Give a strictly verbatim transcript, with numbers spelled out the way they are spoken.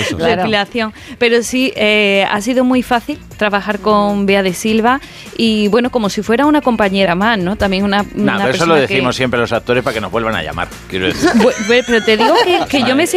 eso. Claro. Depilación. Pero sí, eh, ha sido muy fácil trabajar con Bea de Silva y bueno, como si fuera una compañera más, ¿no? También una, No, una pero eso lo decimos que... siempre los actores para que nos vuelvan a llamar, quiero decir. Bueno, pero te digo que, que yo me